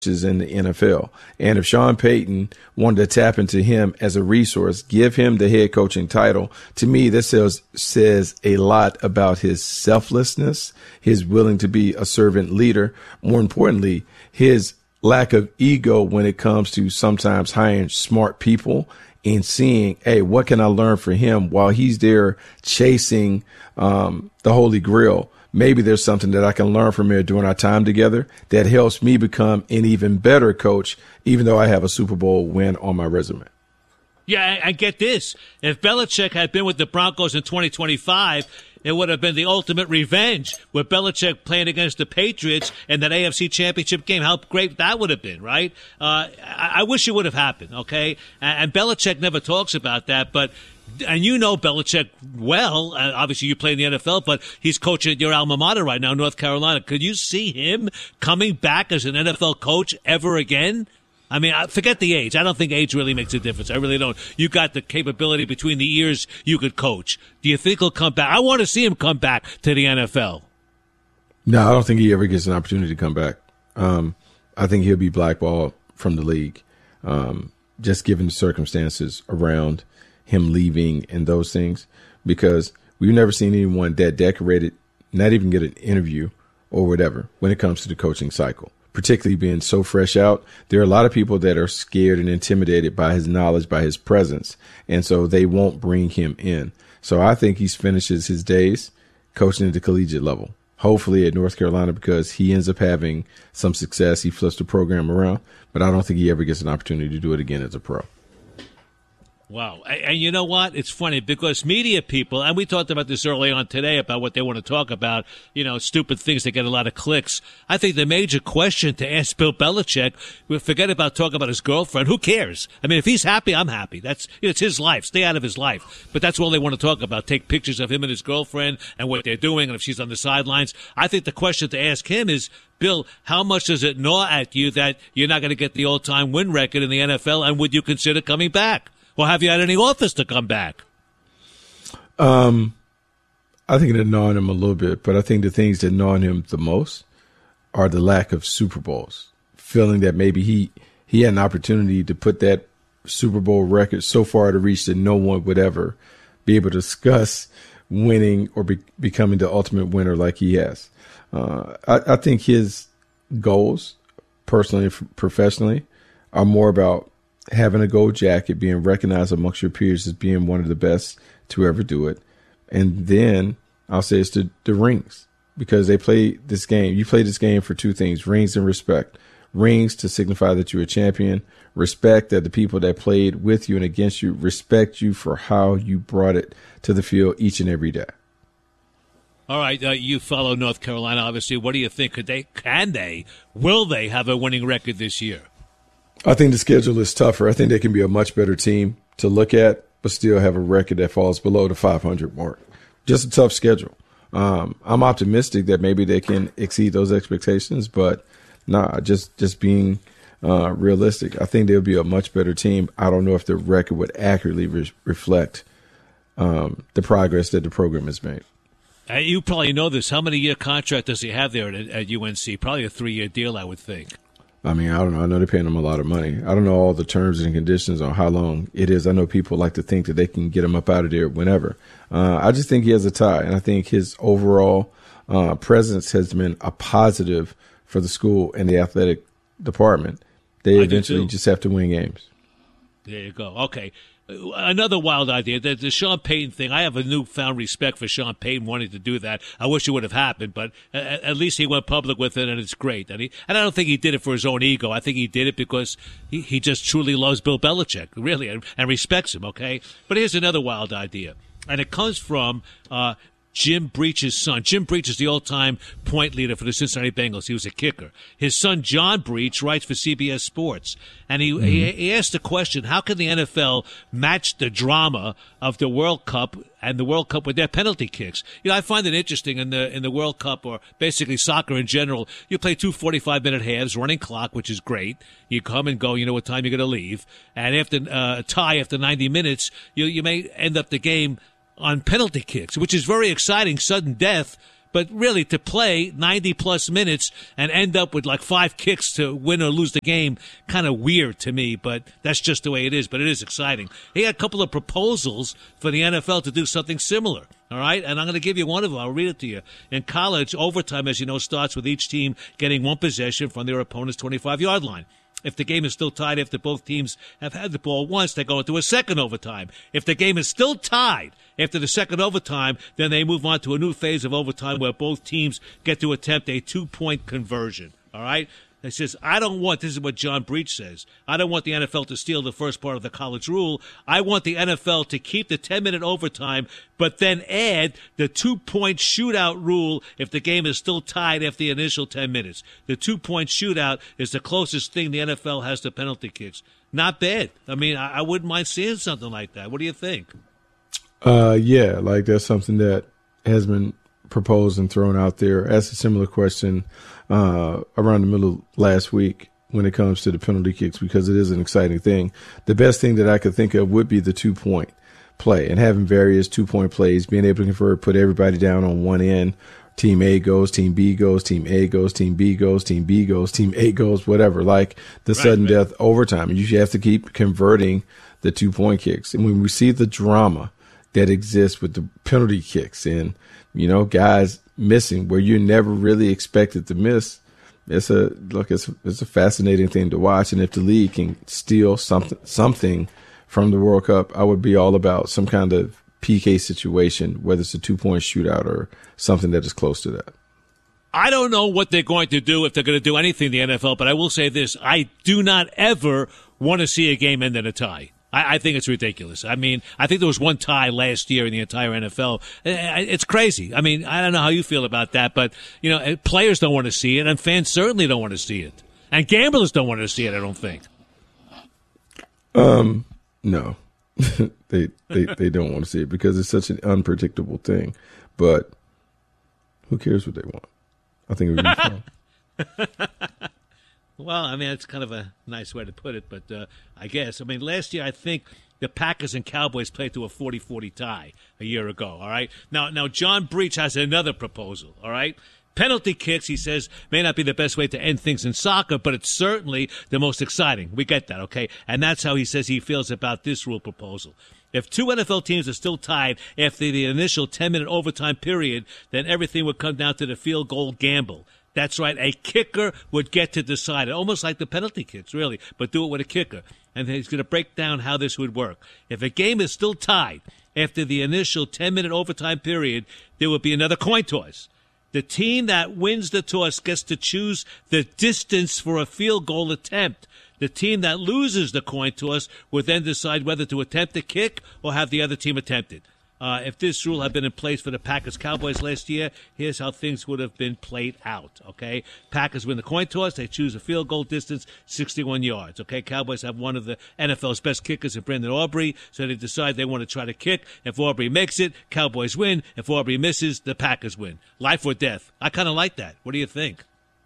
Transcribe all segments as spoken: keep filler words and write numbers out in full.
in the N F L. And if Sean Payton wanted to tap into him as a resource, give him the head coaching title, to me, this says, says a lot about his selflessness, his willing to be a servant leader. More importantly, his lack of ego when it comes to sometimes hiring smart people and seeing, hey, what can I learn from him while he's there chasing um, the Holy Grail? Maybe there's something that I can learn from him during our time together that helps me become an even better coach, even though I have a Super Bowl win on my resume. Yeah, I get this. If Belichick had been with the Broncos in twenty twenty-five, it would have been the ultimate revenge with Belichick playing against the Patriots in that A F C Championship game. How great that would have been, right? Uh, I, I wish it would have happened, okay? And, and Belichick never talks about that, but and you know Belichick well. Uh, obviously, you play in the N F L, but he's coaching at your alma mater right now, North Carolina. Could you see him coming back as an N F L coach ever again? I mean, forget the age. I don't think age really makes a difference. I really don't. You got the capability between the ears. You could coach. Do you think he'll come back? I want to see him come back to the N F L. No, I don't think he ever gets an opportunity to come back. Um, I think he'll be blackballed from the league, um, just given the circumstances around him leaving and those things, because we've never seen anyone that decorated, not even get an interview or whatever when it comes to the coaching cycle, particularly being so fresh out. There are a lot of people that are scared and intimidated by his knowledge, by his presence, and so they won't bring him in. So I think he finishes his days coaching at the collegiate level, hopefully at North Carolina, because he ends up having some success. He flips the program around, but I don't think he ever gets an opportunity to do it again as a pro. Wow. And, and you know what? It's funny because media people, and we talked about this early on today about what they want to talk about, you know, stupid things that get a lot of clicks. I think the major question to ask Bill Belichick, we forget about talking about his girlfriend. Who cares? I mean, if he's happy, I'm happy. That's, it's his life. Stay out of his life. But that's all they want to talk about. Take pictures of him and his girlfriend and what they're doing and if she's on the sidelines. I think the question to ask him is, Bill, how much does it gnaw at you that you're not going to get the all-time win record in the N F L, and would you consider coming back? Or have you had any offers to come back? Um, I think it gnawed him a little bit, but I think the things that gnaw him the most are the lack of Super Bowls. Feeling that maybe he, he had an opportunity to put that Super Bowl record so far to reach that no one would ever be able to discuss winning or be, becoming the ultimate winner like he has. Uh, I, I think his goals, personally and professionally, are more about having a gold jacket, being recognized amongst your peers as being one of the best to ever do it. And then I'll say it's the, the rings, because they play this game. You play this game for two things, rings and respect. Rings to signify that you're a champion. Respect that the people that played with you and against you respect you for how you brought it to the field each and every day. All right, uh, you follow North Carolina, obviously. What do you think? Could they, can they, will they have a winning record this year? I think the schedule is tougher. I think they can be a much better team to look at, but still have a record that falls below the five hundred mark. Just a tough schedule. Um, I'm optimistic that maybe they can exceed those expectations, but nah, just, just being uh, realistic, I think they'll be a much better team. I don't know if the record would accurately re- reflect um, the progress that the program has made. Uh, you probably know this. How many year contract does he have there at, at U N C? Probably a three-year deal, I would think. I mean, I don't know. I know they're paying him a lot of money. I don't know all the terms and conditions on how long it is. I know people like to think that they can get him up out of there whenever. Uh, I just think he has a tie, and I think his overall uh, presence has been a positive for the school and the athletic department. They I eventually just have to win games. There you go. Okay. Another wild idea, the, the Sean Payton thing. I have a newfound respect for Sean Payton wanting to do that. I wish it would have happened, but at, at least he went public with it, and it's great. And, he, and I don't think he did it for his own ego. I think he did it because he, he just truly loves Bill Belichick, really, and, and respects him, okay? But here's another wild idea, and it comes from uh, Jim Breach's son. Jim Breach is the all-time point leader for the Cincinnati Bengals. He was a kicker. His son, John Breach, writes for C B S Sports. And he, mm-hmm. he, he asked the question, how can the N F L match the drama of the World Cup and the World Cup with their penalty kicks? You know, I find it interesting in the in the World Cup, or basically soccer in general, you play two forty-five minute halves, running clock, which is great. You come and go, you know what time you're going to leave. And after uh, a tie after ninety minutes, you you may end up the game on penalty kicks, which is very exciting, sudden death. But really, to play ninety-plus minutes and end up with like five kicks to win or lose the game, kind of weird to me, but that's just the way it is. But it is exciting. He had a couple of proposals for the N F L to do something similar, all right? And I'm going to give you one of them. I'll read it to you. In college, overtime, as you know, starts with each team getting one possession from their opponent's twenty-five-yard line. If the game is still tied after both teams have had the ball once, they go into a second overtime. If the game is still tied after the second overtime, then they move on to a new phase of overtime where both teams get to attempt a two-point conversion. All right? It says, I don't want, this is what John Breach says, I don't want the N F L to steal the first part of the college rule. I want the N F L to keep the ten-minute overtime, but then add the two-point shootout rule if the game is still tied after the initial ten minutes. The two-point shootout is the closest thing the N F L has to penalty kicks. Not bad. I mean, I, I wouldn't mind seeing something like that. What do you think? Uh, yeah, like that's something that has been proposed and thrown out there. That's a similar question uh, around the middle of last week when it comes to the penalty kicks, because it is an exciting thing. The best thing that I could think of would be the two-point play and having various two-point plays, being able to convert, put everybody down on one end. Team A goes, team B goes, team A goes, team B goes, team B goes, team A goes, whatever, like the right, sudden right. death overtime. You usually have to keep converting the two-point kicks. And when we see the drama that exists with the penalty kicks and, you know, guys missing where you never really expected to miss, it's a look, it's, it's a fascinating thing to watch. And if the league can steal something, something from the World Cup, I would be all about some kind of P K situation, whether it's a two-point shootout or something that is close to that. I don't know what they're going to do, if they're going to do anything in the N F L, but I will say this. I do not ever want to see a game end in a tie. I, I think it's ridiculous. I mean, I think there was one tie last year in the entire N F L. It's crazy. I mean, I don't know how you feel about that, but, you know, players don't want to see it, and fans certainly don't want to see it. And gamblers don't want to see it, I don't think. Um, no. they, they they don't want to see it because it's such an unpredictable thing. But who cares what they want? I think it would be fun. Well, I mean, that's kind of a nice way to put it, but uh, I guess. I mean, last year I think the Packers and Cowboys played to a forty forty tie a year ago, all right? Now, now John Breach has another proposal, all right? Penalty kicks, he says, may not be the best way to end things in soccer, but it's certainly the most exciting. We get that, okay? And that's how he says he feels about this rule proposal. If two N F L teams are still tied after the initial ten-minute overtime period, then everything would come down to the field goal gamble. That's right, a kicker would get to decide it, almost like the penalty kicks, really, but do it with a kicker. And he's going to break down how this would work. If a game is still tied after the initial ten-minute overtime period, there would be another coin toss. The team that wins the toss gets to choose the distance for a field goal attempt. The team that loses the coin toss would then decide whether to attempt the kick or have the other team attempt it. Uh, if this rule had been in place for the Packers-Cowboys last year, here's how things would have been played out, okay? Packers win the coin toss. They choose a field goal distance, sixty-one yards, okay? Cowboys have one of the N F L's best kickers in Brandon Aubrey, so they decide they want to try to kick. If Aubrey makes it, Cowboys win. If Aubrey misses, the Packers win. Life or death. I kind of like that. What do you think?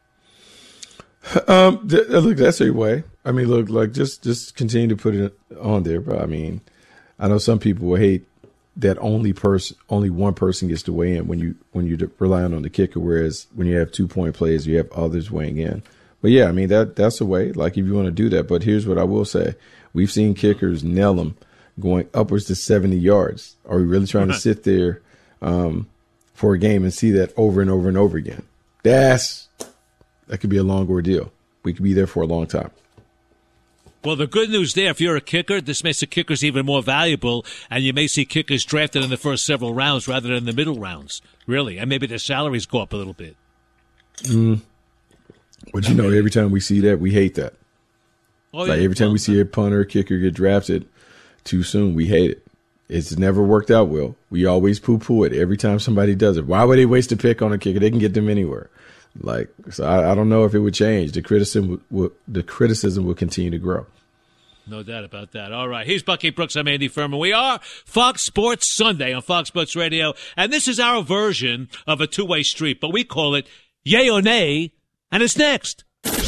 Um, th- look, that's a way. I mean, look, like just, just continue to put it on there. But I mean, I know some people will hate that only person, only one person gets to weigh in when you when you're relying on the kicker. Whereas when you have two point plays, you have others weighing in. But yeah, I mean that that's a way. Like if you want to do that. But here's what I will say: we've seen kickers nail them going upwards to seventy yards. Are we really trying to sit there um, for a game and see that over and over and over again? That's that could be a long ordeal. We could be there for a long time. Well, the good news there, if you're a kicker, this makes the kickers even more valuable, and you may see kickers drafted in the first several rounds rather than the middle rounds, really, and maybe their salaries go up a little bit. Mm. But, you know, every time we see that, we hate that. Oh, like yeah. Every time well, we see a punter or kicker get drafted too soon, we hate it. It's never worked out well. We always poo-poo it every time somebody does it. Why would they waste a pick on a kicker? They can get them anywhere. Like, so I, I don't know if it would change. The criticism will, the criticism will continue to grow. No doubt about that. All right. He's Bucky Brooks. I'm Andy Furman. We are Fox Sports Sunday on Fox Sports Radio. And this is our version of a two-way street, but we call it Yay or Nay, and it's next.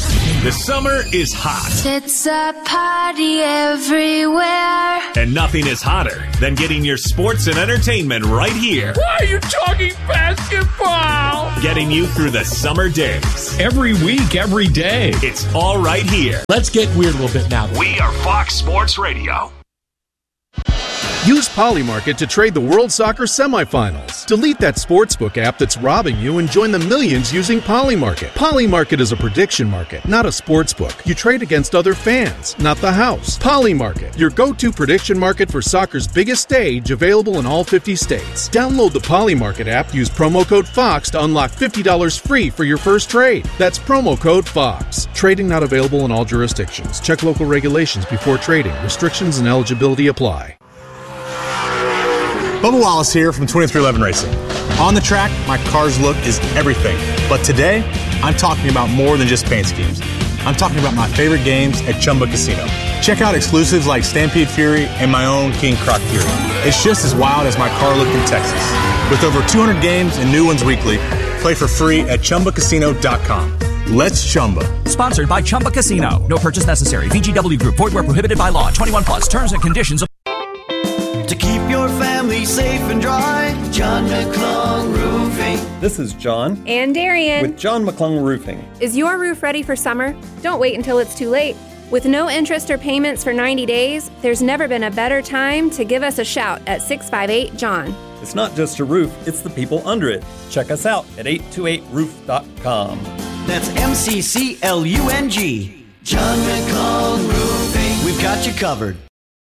The summer is hot. It's a party everywhere. And nothing is hotter than getting your sports and entertainment right here. Why are you talking basketball? Getting you through the summer days. Every week, every day. It's all right here. Let's get weird a little bit now. We are Fox Sports Radio. Use Polymarket to trade the World Soccer semifinals. Delete that sportsbook app that's robbing you and join the millions using Polymarket. Polymarket is a prediction market, not a sportsbook. You trade against other fans, not the house. Polymarket, your go-to prediction market for soccer's biggest stage, available in all fifty states. Download the Polymarket app, use promo code FOX to unlock fifty dollars free for your first trade. That's promo code FOX. Trading not available in all jurisdictions. Check local regulations before trading. Restrictions and eligibility apply. Bubba Wallace here from twenty-three eleven Racing. On the track, my car's look is everything. But today, I'm talking about more than just paint schemes. I'm talking about my favorite games at Chumba Casino. Check out exclusives like Stampede Fury and my own King Croc Fury. It's just as wild as my car look in Texas. With over two hundred games and new ones weekly, play for free at Chumba Casino dot com. Let's Chumba. Sponsored by Chumba Casino. No purchase necessary. V G W Group. Void where prohibited by law. twenty-one plus. Terms and conditions. To keep your family safe and dry, John McClung Roofing. This is John. And Darian. With John McClung Roofing. Is your roof ready for summer? Don't wait until it's too late. With no interest or payments for ninety days, there's never been a better time to give us a shout at six five eight, John. It's not just a roof, it's the people under it. Check us out at eight two eight roof dot com. That's M C C L U N G. John McClung Roofing. We've got you covered.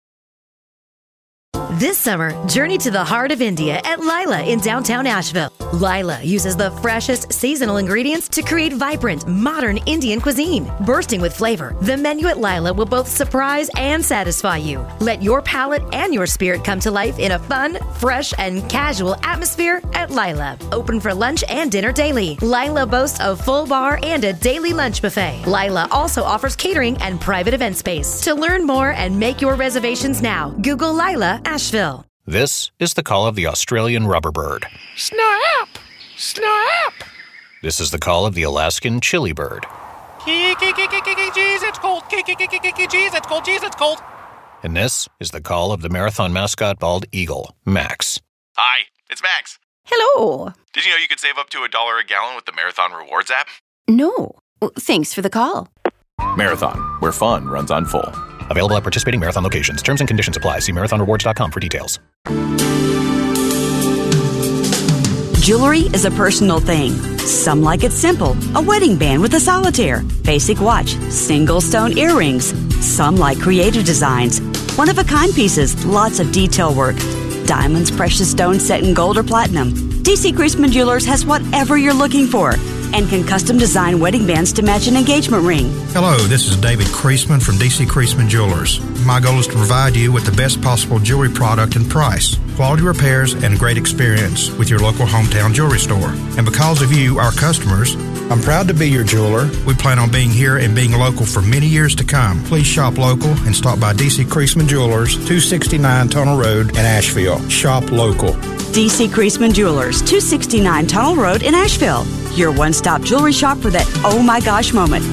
This summer, journey to the heart of India at Lila in downtown Asheville. Lila uses the freshest seasonal ingredients to create vibrant, modern Indian cuisine. Bursting with flavor, the menu at Lila will both surprise and satisfy you. Let your palate and your spirit come to life in a fun, fresh, and casual atmosphere at Lila. Open for lunch and dinner daily. Lila boasts a full bar and a daily lunch buffet. Lila also offers catering and private event space. To learn more and make your reservations now, Google Lila Asheville. This is the call of the Australian rubberbird. Snap! Snap! This is the call of the Alaskan chili bird. Jeez, it's cold. Jeez, it's cold. Jeez, it's cold. And this is the call of the marathon mascot bald eagle, Max. Hi, it's Max. Hello. Did you know you could save up to a dollar a gallon with the Marathon Rewards app? No. Thanks for the call. Marathon, where fun runs on full. Available at participating Marathon locations. Terms and conditions apply. See marathon rewards dot com for details. Jewelry is a personal thing. Some like it simple. A wedding band with a solitaire. Basic watch. Single stone earrings. Some like creative designs. One-of-a-kind pieces. Lots of detail work. Diamonds, precious stones set in gold or platinum. D C Creasman Jewelers has whatever you're looking for and can custom design wedding bands to match an engagement ring. Hello, this is David Creasman from D C Creasman Jewelers. My goal is to provide you with the best possible jewelry product and price, quality repairs, and great experience with your local hometown jewelry store. And because of you, our customers, I'm proud to be your jeweler. We plan on being here and being local for many years to come. Please shop local and stop by D C Creasman Jewelers, two sixty-nine Tunnel Road in Asheville. Shop local. D C Creasman Jewelers, two sixty-nine Tunnel Road in Asheville. Your one-stop jewelry shop for that oh my gosh moment.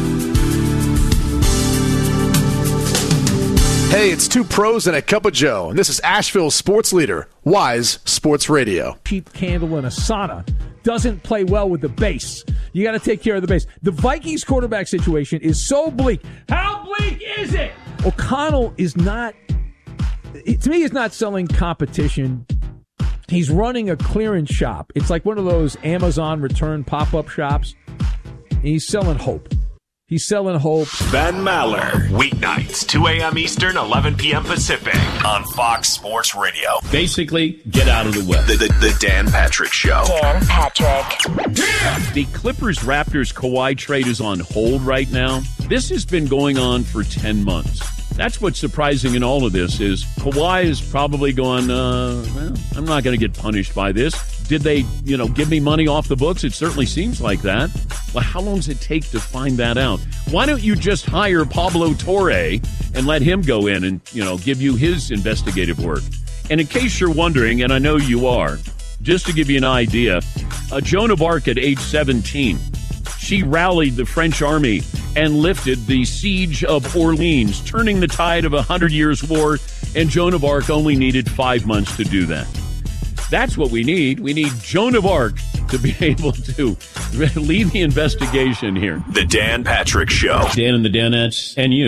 Hey, it's two pros and a cup of Joe, and this is Asheville's sports leader, Wise Sports Radio. Cheap candle in a sauna doesn't play well with the base. You got to take care of the base. The Vikings quarterback situation is so bleak. How bleak is it? O'Connell is not, to me, he's not selling competition. He's running a clearance shop. It's like one of those Amazon return pop-up shops. He's selling hope. He's selling hope. Ben Maller, weeknights, two a.m. Eastern, eleven p.m. Pacific, on Fox Sports Radio. Basically, get out of the way. The, the, the Dan Patrick Show. Dan Patrick. Yeah. The Clippers-Raptors Kawhi trade is on hold right now. This has been going on for ten months. That's what's surprising in all of this is Kawhi is probably going, uh, well, I'm not going to get punished by this. Did they, you know, give me money off the books? It certainly seems like that. Well, how long does it take to find that out? Why don't you just hire Pablo Torre and let him go in and, you know, give you his investigative work? And in case you're wondering, and I know you are, just to give you an idea, uh, Joan of Arc at age seventeen, she rallied the French army and lifted the siege of Orleans, turning the tide of a Hundred Years' War, and Joan of Arc only needed five months to do that. That's what we need. We need Joan of Arc to be able to lead the investigation here. The Dan Patrick Show. Dan and the Danettes and you.